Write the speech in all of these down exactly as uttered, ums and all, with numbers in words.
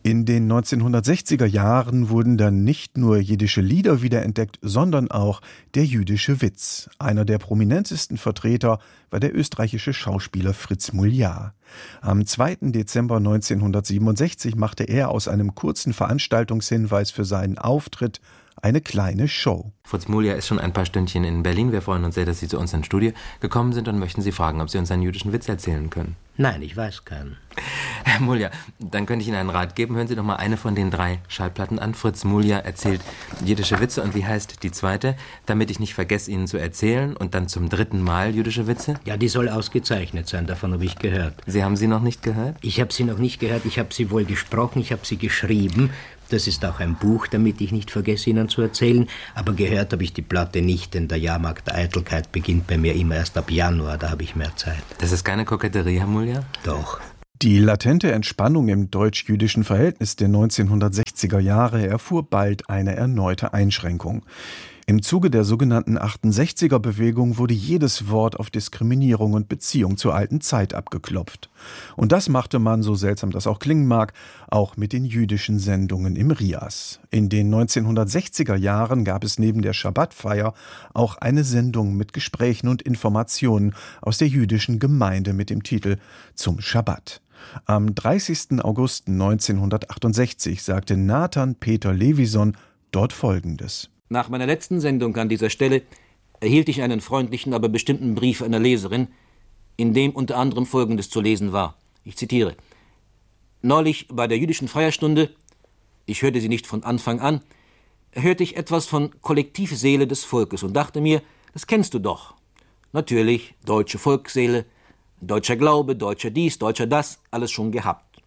In den neunzehnhundertsechziger Jahren wurden dann nicht nur jiddische Lieder wiederentdeckt, sondern auch der jüdische Witz. Einer der prominentesten Vertreter war der österreichische Schauspieler Fritz Muljar. Am zweiten Dezember neunzehnhundertsiebenundsechzig machte er aus einem kurzen Veranstaltungshinweis für seinen Auftritt eine kleine Show. Fritz Muljar ist schon ein paar Stündchen in Berlin. Wir freuen uns sehr, dass Sie zu uns ins Studio gekommen sind und möchten Sie fragen, ob Sie uns einen jüdischen Witz erzählen können. Nein, ich weiß keinen. Herr Muljar, dann könnte ich Ihnen einen Rat geben. Hören Sie doch mal eine von den drei Schallplatten an. Fritz Muljar erzählt jüdische Witze. Und wie heißt die zweite? Damit ich nicht vergesse, Ihnen zu erzählen. Und dann zum dritten Mal jüdische Witze? Ja, die soll ausgezeichnet sein. Davon habe ich gehört. Sie haben sie noch nicht gehört? Ich habe sie noch nicht gehört. Ich habe sie wohl gesprochen. Ich habe sie geschrieben. Das ist auch ein Buch, damit ich nicht vergesse, Ihnen zu erzählen. Aber gehört habe ich die Platte nicht, denn der Jahrmarkt der Eitelkeit beginnt bei mir immer erst ab Januar. Da habe ich mehr Zeit. Das ist keine Koketterie, Herr Muljar? Doch. Die latente Entspannung im deutsch-jüdischen Verhältnis der neunzehnhundertsechziger Jahre erfuhr bald eine erneute Einschränkung. Im Zuge der sogenannten achtundsechziger-Bewegung wurde jedes Wort auf Diskriminierung und Beziehung zur alten Zeit abgeklopft. Und das machte man, so seltsam das auch klingen mag, auch mit den jüdischen Sendungen im Rias. In den neunzehnhundertsechziger Jahren gab es neben der Schabbatfeier auch eine Sendung mit Gesprächen und Informationen aus der jüdischen Gemeinde mit dem Titel »Zum Schabbat«. Am dreißigsten August neunzehnhundertachtundsechzig sagte Nathan Peter Levison dort Folgendes. Nach meiner letzten Sendung an dieser Stelle erhielt ich einen freundlichen, aber bestimmten Brief einer Leserin, in dem unter anderem Folgendes zu lesen war. Ich zitiere. Neulich bei der jüdischen Feierstunde, ich hörte sie nicht von Anfang an, hörte ich etwas von Kollektivseele des Volkes und dachte mir, das kennst du doch. Natürlich, deutsche Volksseele, deutscher Glaube, deutscher dies, deutscher das, alles schon gehabt.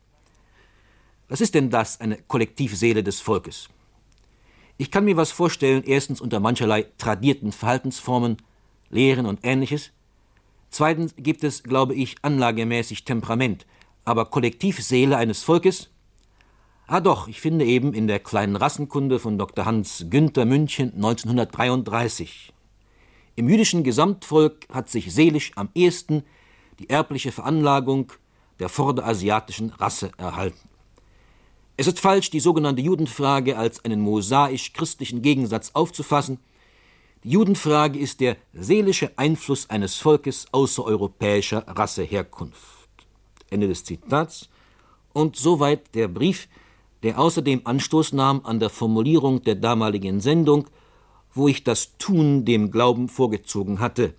Was ist denn das, eine Kollektivseele des Volkes? Ich kann mir was vorstellen, erstens unter mancherlei tradierten Verhaltensformen, Lehren und Ähnliches. Zweitens gibt es, glaube ich, anlagemäßig Temperament. Aber Kollektivseele eines Volkes? Ah doch, ich finde eben in der kleinen Rassenkunde von Doktor Hans Günther München neunzehnhundertdreiunddreißig. Im jüdischen Gesamtvolk hat sich seelisch am ehesten die erbliche Veranlagung der vorderasiatischen Rasse erhalten. Es ist falsch, die sogenannte Judenfrage als einen mosaisch-christlichen Gegensatz aufzufassen. Die Judenfrage ist der seelische Einfluss eines Volkes außereuropäischer Rasseherkunft. Ende des Zitats. Und soweit der Brief, der außerdem Anstoß nahm an der Formulierung der damaligen Sendung, wo ich das Tun dem Glauben vorgezogen hatte.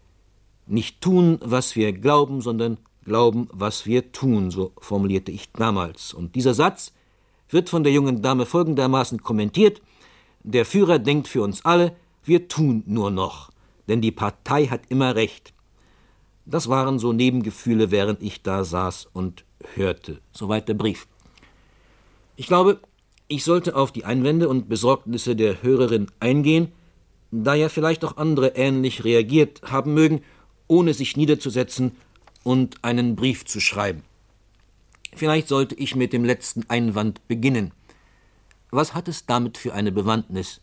Nicht tun, was wir glauben, sondern glauben, was wir tun, so formulierte ich damals. Und dieser Satz wird von der jungen Dame folgendermaßen kommentiert: Der Führer denkt für uns alle, wir tun nur noch, denn die Partei hat immer recht. Das waren so Nebengefühle, während ich da saß und hörte. Soweit der Brief. Ich glaube, ich sollte auf die Einwände und Besorgnisse der Hörerin eingehen, da ja vielleicht auch andere ähnlich reagiert haben mögen, ohne sich niederzusetzen und einen Brief zu schreiben. Vielleicht sollte ich mit dem letzten Einwand beginnen. Was hat es damit für eine Bewandtnis?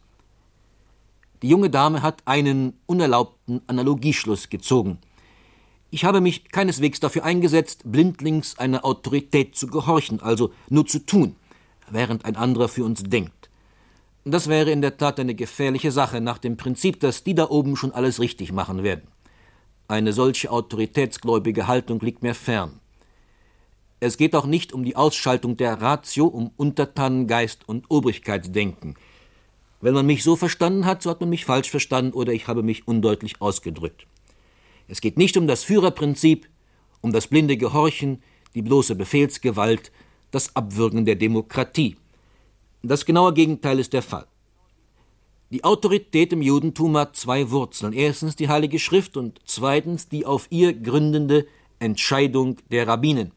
Die junge Dame hat einen unerlaubten Analogieschluss gezogen. Ich habe mich keineswegs dafür eingesetzt, blindlings einer Autorität zu gehorchen, also nur zu tun, während ein anderer für uns denkt. Das wäre in der Tat eine gefährliche Sache, nach dem Prinzip, dass die da oben schon alles richtig machen werden. Eine solche autoritätsgläubige Haltung liegt mir fern. Es geht auch nicht um die Ausschaltung der Ratio, um Untertanengeist und Obrigkeitsdenken. Wenn man mich so verstanden hat, so hat man mich falsch verstanden oder ich habe mich undeutlich ausgedrückt. Es geht nicht um das Führerprinzip, um das blinde Gehorchen, die bloße Befehlsgewalt, das Abwürgen der Demokratie. Das genaue Gegenteil ist der Fall. Die Autorität im Judentum hat zwei Wurzeln. Erstens die Heilige Schrift und zweitens die auf ihr gründende Entscheidung der Rabbinen,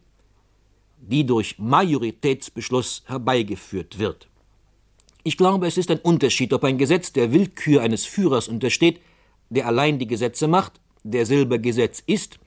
die durch Majoritätsbeschluss herbeigeführt wird. Ich glaube, es ist ein Unterschied, ob ein Gesetz der Willkür eines Führers untersteht, der allein die Gesetze macht, der selber Gesetz ist,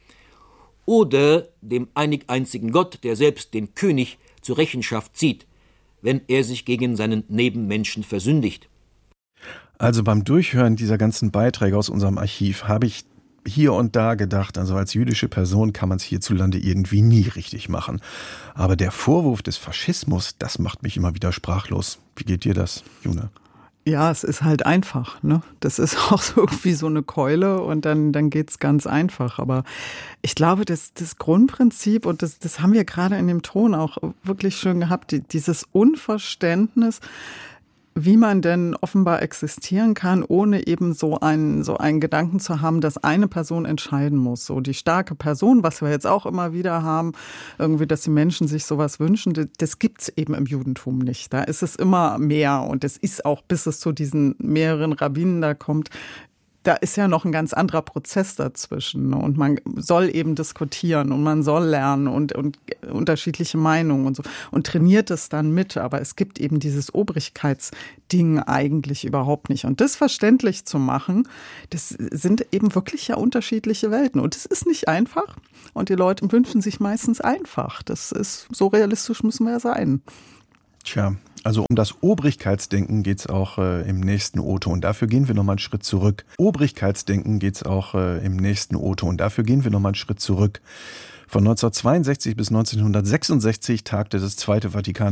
oder dem einig einzigen Gott, der selbst den König zur Rechenschaft zieht, wenn er sich gegen seinen Nebenmenschen versündigt. Also beim Durchhören dieser ganzen Beiträge aus unserem Archiv habe ich hier und da gedacht, also als jüdische Person kann man es hierzulande irgendwie nie richtig machen. Aber der Vorwurf des Faschismus, das macht mich immer wieder sprachlos. Wie geht dir das, Juna? Ja, es ist halt einfach, ne? Das ist auch so irgendwie so eine Keule und dann, dann geht's ganz einfach. Aber ich glaube, das, das Grundprinzip, und das, das haben wir gerade in dem Ton auch wirklich schön gehabt, die, dieses Unverständnis, wie man denn offenbar existieren kann, ohne eben so einen, so einen Gedanken zu haben, dass eine Person entscheiden muss. So die starke Person, was wir jetzt auch immer wieder haben, irgendwie, dass die Menschen sich sowas wünschen, das, das gibt's eben im Judentum nicht. Da ist es immer mehr und es ist auch, bis es zu diesen mehreren Rabbinen da kommt, da ist ja noch ein ganz anderer Prozess dazwischen und man soll eben diskutieren und man soll lernen und, und unterschiedliche Meinungen und so und trainiert es dann mit, aber es gibt eben dieses Obrigkeitsding eigentlich überhaupt nicht und das verständlich zu machen, das sind eben wirklich ja unterschiedliche Welten und es ist nicht einfach und die Leute wünschen sich meistens einfach, das ist, so realistisch müssen wir ja sein. Tja, also um das Obrigkeitsdenken geht's auch äh, im nächsten O-Ton. Dafür gehen wir nochmal einen Schritt zurück. Obrigkeitsdenken geht's auch äh, im nächsten O-Ton. Dafür gehen wir nochmal einen Schritt zurück. Von neunzehnhundertzweiundsechzig bis neunzehnhundertsechsundsechzig tagte das Zweite Vatikan